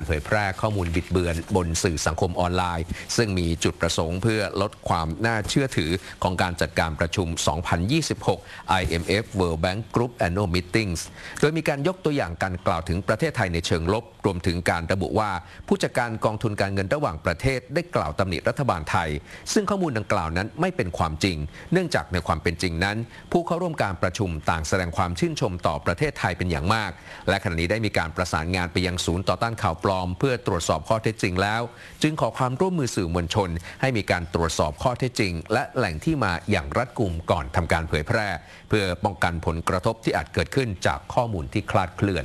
ผยแพร่ข้อมูลบิดเบือนบนสื่อสังคมออนไลน์ซึ่งมีจุดประสงค์เพื่อลดความน่าเชื่อถือของการจัดการประชุม 2026 IMF World Bank Group Annual Meetings โดยมีการยกตัวอย่างการกล่าวถึงประเทศไทยในเชิงลบรวมถึงการระบุว่าผู้จัดการกองทุนการเงินระหว่างประเทศได้กล่าวตำหนิรัฐบาลไทยซึ่งข้อมูลดังกล่าวนั้นไม่เป็นความจริงเนื่องจากในความเป็นจริงนั้นผู้เข้าร่วมการประชุมต่างแสดงความชื่นชมต่อประเทศไทยเป็นอย่างมากและขณะนี้ได้มีการประสานงานไปยังศูนย์ต่อต้านข่าวปลอมเพื่อตรวจสอบข้อเท็จจริงแล้วจึงขอความร่วมมือสื่อมวลชนให้มีการตรวจสอบข้อเท็จจริงและแหล่งที่มาอย่างรัดกุมก่อนทำการเผยแพร่เพื่อป้องกันผลกระทบที่อาจเกิดขึ้นจากข้อมูลที่คลาดเคลื่อน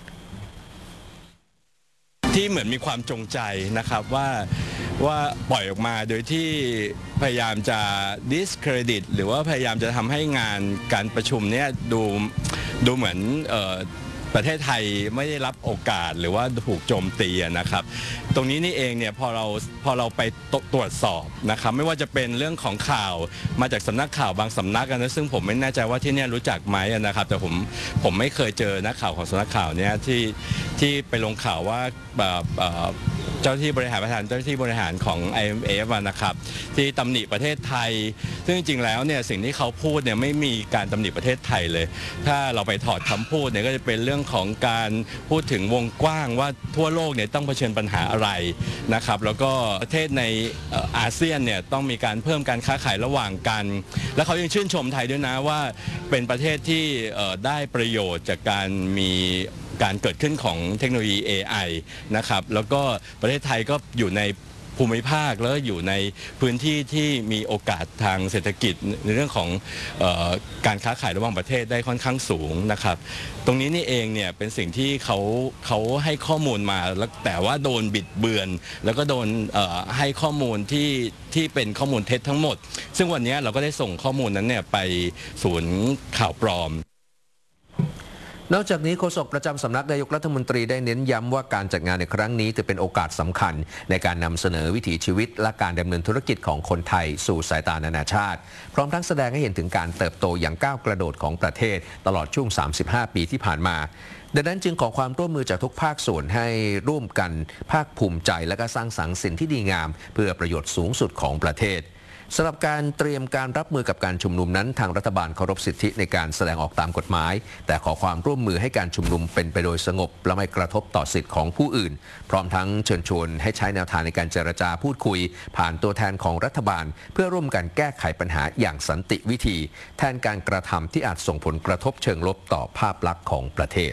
ที่เหมือนมีความจงใจนะครับว่าปล่อยออกมาโดยที่พยายามจะ discredit หรือว่าพยายามจะทำให้งานการประชุมเนี่ยดูเหมือนประเทศไทยไม่ได้รับโอกาสหรือว่าถูกโจมตีนะครับตรงนี้นี่เองเนี่ยพอเราไปตรวจสอบนะครับไม่ว่าจะเป็นเรื่องของข่าวมาจากสำนักข่าวบางสำนักนะซึ่งผมไม่แน่ใจว่าที่นี่รู้จักไหมนะครับแต่ผมไม่เคยเจอนักข่าวของสำนักข่าวเนี่ยที่ไปลงข่าวว่าเจ้าที่บริหารประธานเจ้าที่บริหารของ IMF นะครับที่ตำหนิประเทศไทยซึ่งจริงๆแล้วเนี่ยสิ่งที่เขาพูดเนี่ยไม่มีการตำหนิประเทศไทยเลยถ้าเราไปถอดคำพูดเนี่ยก็จะเป็นเรื่องของการพูดถึงวงกว้างว่าทั่วโลกเนี่ยต้องเผชิญปัญหาอะไรนะครับแล้วก็ประเทศในอาเซียนเนี่ยต้องมีการเพิ่มการค้าขายระหว่างกันและเขายังชื่นชมไทยด้วยนะว่าเป็นประเทศที่ได้ประโยชน์จากการมีการเกิดขึ้นของเทคโนโลยี AI นะครับแล้วก็ประเทศไทยก็อยู่ในภูมิภาคแล้วอยู่ในพื้นที่ที่มีโอกาสทางเศรษฐกิจในเรื่องของการค้าขายระหว่างประเทศได้ค่อนข้างสูงนะครับตรงนี้นี่เองเนี่ยเป็นสิ่งที่เขาให้ข้อมูลมาแล้วแต่ว่าโดนบิดเบือนแล้วก็โดนให้ข้อมูลที่เป็นข้อมูลเท็จทั้งหมดซึ่งวันนี้เราก็ได้ส่งข้อมูลนั้นเนี่ยไปศูนย์ข่าวปลอมนอกจากนี้โฆษกประจำสำนักนายกรัฐมนตรีได้เน้นย้ำว่าการจัดงานในครั้งนี้จะเป็นโอกาสสำคัญในการนำเสนอวิถีชีวิตและการดำเนินธุรกิจของคนไทยสู่สายตานานาชาติพร้อมทั้งแสดงให้เห็นถึงการเติบโตอย่างก้าวกระโดดของประเทศตลอดช่วง 35 ปีที่ผ่านมาดังนั้นจึงขอความร่วมมือจากทุกภาคส่วนให้ร่วมกันภาคภูมิใจและก็สร้างสรรค์สิ่งที่ดีงามเพื่อประโยชน์สูงสุดของประเทศสำหรับการเตรียมการรับมือกับการชุมนุมนั้นทางรัฐบาลเคารพสิทธิในการแสดงออกตามกฎหมายแต่ขอความร่วมมือให้การชุมนุมเป็นไปโดยสงบและไม่กระทบต่อสิทธิของผู้อื่นพร้อมทั้งเชิญชวนให้ใช้แนวทางในการเจรจาพูดคุยผ่านตัวแทนของรัฐบาลเพื่อร่วมกันแก้ไขปัญหาอย่างสันติวิธีแทนการกระทำที่อาจส่งผลกระทบเชิงลบต่อภาพลักษณ์ของประเทศ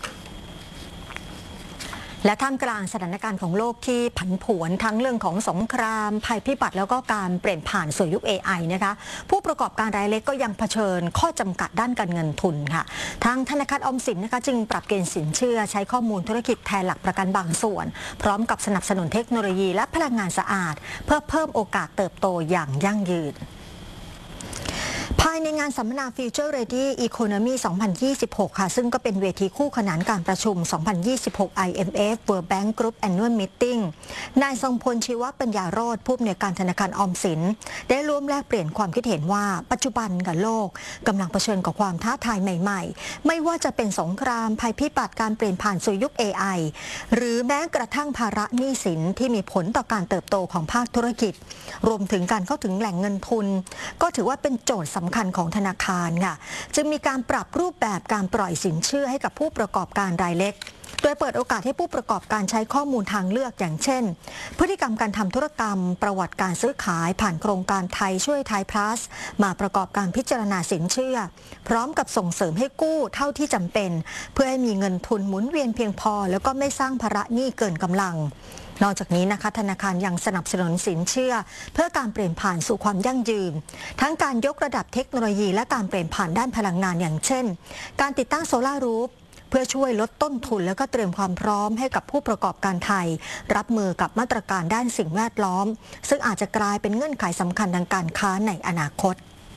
และท่ามกลางสถานการณ์ของโลกที่ผันผวนทั้งเรื่องของสงครามภัยพิบัติแล้วก็การเปลี่ยนผ่านสู่ยุค AI นะคะผู้ประกอบการรายเล็กก็ยังเผชิญข้อจำกัดด้านการเงินทุนค่ะทางธนาคารออมสินนะคะจึงปรับเกณฑ์สินเชื่อใช้ข้อมูลธุรกิจแทนหลักประกันบางส่วนพร้อมกับสนับสนุนเทคโนโลยีและพลังงานสะอาดเพื่อเพิ่มโอกาสเติบโตอย่างยั่งยืนภายในงานสัมมนา Future Ready Economy 2026 ค่ะซึ่งก็เป็นเวทีคู่ขนานการประชุม 2026 IMF World Bank Group Annual Meeting นายทรงพลชีวปัญญาโรจน์ผู้อำนวยการธนาคารออมสินได้ร่วมแลกเปลี่ยนความคิดเห็นว่าปัจจุบันกับโลกกำลังเผชิญกับความท้าทายใหม่ๆไม่ว่าจะเป็นสงครามภัยพิบัติการเปลี่ยนผ่านสู่ยุค AI หรือแม้กระทั่งภาระหนี้สินที่มีผลต่อการเติบโตของภาคธุรกิจรวมถึงการเข้าถึงแหล่งเงินทุนก็ถือว่าเป็นโจทย์สำคัญของธนาคารค่ะจึงมีการปรับรูปแบบการปล่อยสินเชื่อให้กับผู้ประกอบการรายเล็กโดยเปิดโอกาสให้ผู้ประกอบการใช้ข้อมูลทางเลือกอย่างเช่นพฤติกรรมการทำธุรกรรมประวัติการซื้อขายผ่านโครงการไทยช่วยไทย plus มาประกอบการพิจารณาสินเชื่อพร้อมกับส่งเสริมให้กู้เท่าที่จำเป็นเพื่อให้มีเงินทุนหมุนเวียนเพียงพอแล้วก็ไม่สร้างภาระหนี้เกินกำลังนอกจากนี้นะคะธนาคารยังสนับสนุนสินเชื่อเพื่อการเปลี่ยนผ่านสู่ความยั่งยืนทั้งการยกระดับเทคโนโลยีและการเปลี่ยนผ่านด้านพลังงานอย่างเช่นการติดตั้งโซลาร์รูฟเพื่อช่วยลดต้นทุนและก็เตรียมความพร้อมให้กับผู้ประกอบการไทยรับมือกับมาตรการด้านสิ่งแวดล้อมซึ่งอาจจะกลายเป็นเงื่อนไขสำคัญทางการค้าในอนาคต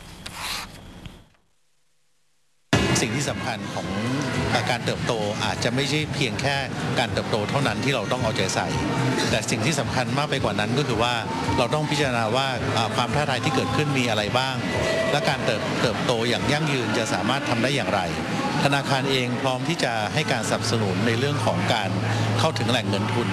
สิ่งที่สำคัญของการเติบโตอาจจะไม่ใช่เพียงแค่การเติบโตเท่านั้นที่เราต้องเอาใจใส่แต่สิ่งที่สำคัญมากไปกว่านั้นก็คือว่าเราต้องพิจารณาว่าความท้าทายที่เกิดขึ้นมีอะไรบ้างและการเติบโตอย่างยั่งยืนจะสามารถทำได้อย่างไรธนาคารเองพร้อมที่จะให้การสนับสนุนในเรื่องของการเข้าถึงแหล่งเงินทุน